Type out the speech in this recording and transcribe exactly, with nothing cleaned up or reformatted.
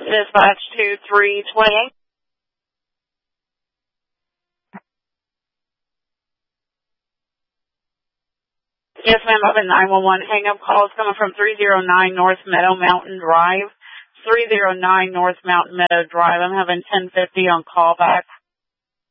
Dispatch two three twenty-eight. Yes, ma'am. I have a nine one one hang-up call. It's coming from three oh nine North Meadow Mountain Drive. three oh nine North Mountain Meadow Drive. I'm having ten fifty on callback.